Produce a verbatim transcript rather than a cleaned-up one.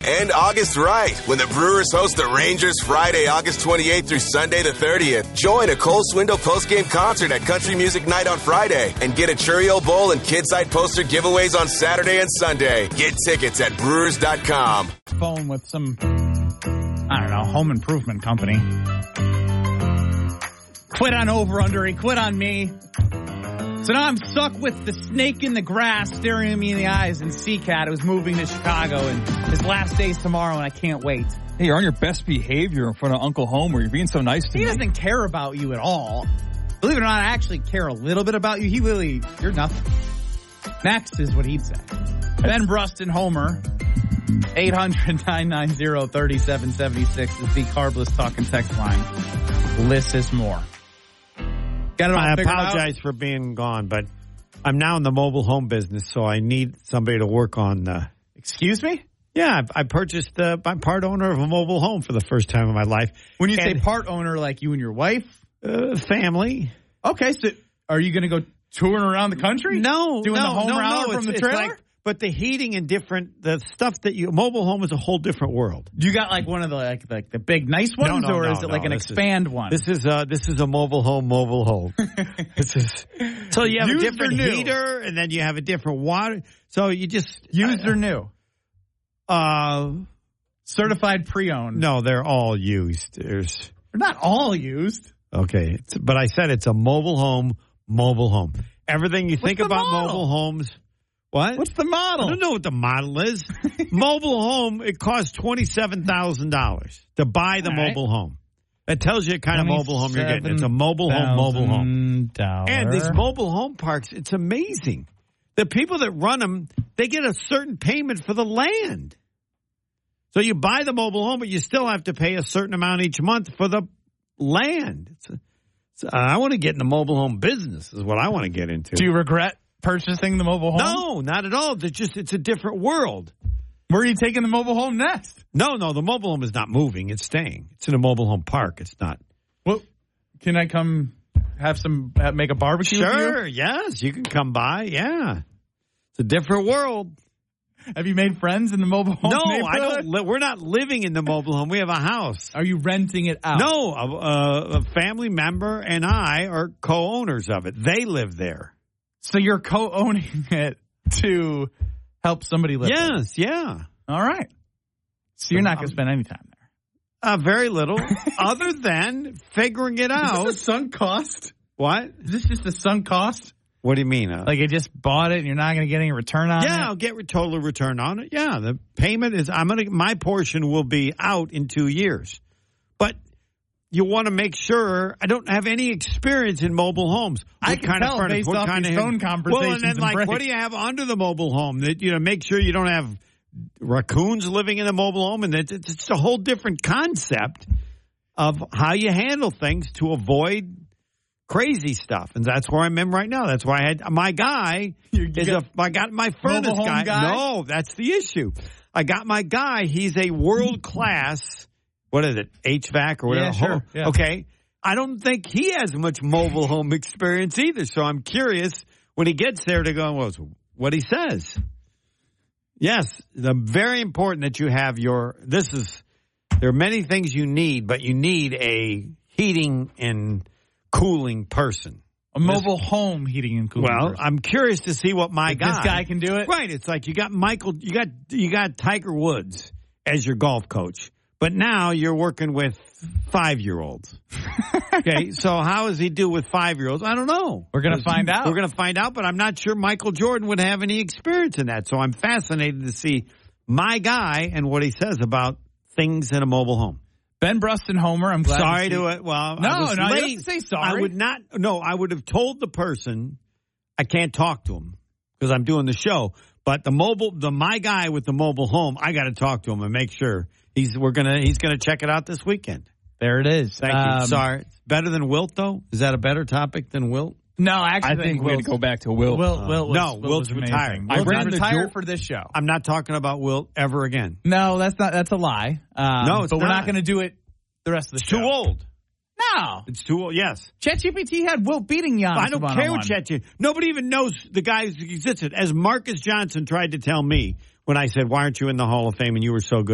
and August right when the Brewers host the Rangers Friday, August twenty-eighth through Sunday the thirtieth. Join a Cole Swindle postgame concert at Country Music Night on Friday and get a Cheerio Bowl and Kidside poster giveaways on Saturday and Sunday. Get tickets at brewers dot com. Phone with some, I don't know, home improvement company. Quit on Over Under. He quit on me. So now I'm stuck with the snake in the grass staring at me in the eyes and Seacat, who's moving to Chicago, and his last day's tomorrow, and I can't wait. Hey, you're on your best behavior in front of Uncle Homer. You're being so nice to he me. He doesn't care about you at all. Believe it or not, I actually care a little bit about you. He really, you're nothing. Next is what he'd say. Ben Bruston, Homer. eight hundred, nine nine zero, three seven seven six is the Carbless Talk and Text line. Less is more. Got it all I out? apologize for being gone, but I'm now in the mobile home business, so I need somebody to work on the... Excuse me? Yeah, I, I purchased, uh, I'm part owner of a mobile home for the first time in my life. When you and, say part owner, like you and your wife? Uh, family. Okay, so are you going to go touring around the country? No, Doing no, the home no, route no. from It's, the it's trailer? like, but the heating and different, the stuff that you, mobile home is a whole different world. You got like one of the like, like the big nice ones, no, no, or no, is it like no, an expand is, one? This is uh this is a mobile home, mobile home. This is so you have Used a different heater, and then you have a different water. So you just used uh, or new? Uh, certified pre-owned. No, they're all used. There's they're not all used. Okay, it's, but I said it's a mobile home, mobile home. Everything you What's think about model? mobile homes. What? What's the model? I don't know what the model is. Mobile home, it costs twenty-seven thousand dollars to buy the All right. mobile home. That tells you what kind of mobile home you're getting. It's a mobile home, mobile home. And these mobile home parks, it's amazing. The people that run them, they get a certain payment for the land. So you buy the mobile home, but you still have to pay a certain amount each month for the land. It's a, it's a, I want to get in the mobile home business is what I want to get into. Do you regret purchasing the mobile home? No, not at all. It's just it's a different world. Where are you taking the mobile home next? No, no, the mobile home is not moving. It's staying. It's in a mobile home park. It's not. Well, can I come have some, have, make a barbecue Sure, with you? yes. You can come by. Yeah. It's a different world. Have you made friends in the mobile home No, I neighborhood? don't. Li- we're not living in the mobile home. We have a house. Are you renting it out? No, a, a family member and I are co-owners of it. They live there. So you're co-owning it to help somebody live there? Yes, yeah. All right. So you're not going to spend any time there? Uh, very little, other than figuring it out. Is this a sunk cost? What? Is this just a sunk cost? What do you mean? Uh, Like you just bought it and you're not going to get any return on it? yeah, I'll get re- total return on it. Yeah, the payment is, I'm going to, my portion will be out in two years. But you want to make sure, I don't have any experience in mobile homes. What I can kind tell of furniture, based what off kind these of phone conversations Well, and then and like, breaks. what do you have under the mobile home? That, you know, make sure you don't have raccoons living in the mobile home, and it's, it's just a whole different concept of how you handle things to avoid crazy stuff. And that's where I'm in right now. That's why I had my guy You is got a I got my furnace mobile home guy. guy? No, that's the issue. I got my guy. He's a world class. What is it? H V A C or whatever. Yeah, sure. Yeah. Okay. I don't think he has much mobile home experience either. So I'm curious when he gets there to go, well, what he says. Yes, the very important that you have your. This is. There are many things you need, but you need a heating and cooling person. A mobile this, home heating and cooling Well, person. I'm curious to see what my like guy. This guy can do it? Right. It's like you got Michael, you got you got Tiger Woods as your golf coach, but now you're working with five-year-olds. Okay, so how does he do with five-year-olds? I don't know. We're going to find out. We're going to find out, but I'm not sure Michael Jordan would have any experience in that. So I'm fascinated to see my guy and what he says about things in a mobile home. Ben Bruston, Homer. I'm glad. Sorry to, to it. Well, no, I was no, late. you don't have to say sorry. I would not. No, I would have told the person I can't talk to him because I'm doing the show. But the mobile, the my guy with the mobile home, I got to talk to him and make sure he's we're gonna he's gonna check it out this weekend. There it is. Thank um, you. Sorry, better than Wilt though. Is that a better topic than Wilt? No, I actually I think we had to go back to Wilt. Wilt, Wilt was, no, Wilt Wilt's was retired. I ran the retired dual- for this show. I'm not talking about Wilt ever again. No, that's not. That's a lie. Um, No, it's but we're not. not going to do it the rest of the It's show. too old. No, It's too old. Yes. ChatGPT had Wilt beating Giannis. I don't one care on what one. ChatGPT. Nobody even knows the guy who existed. As Marcus Johnson tried to tell me when I said, "Why aren't you in the Hall of Fame?" and you were so good.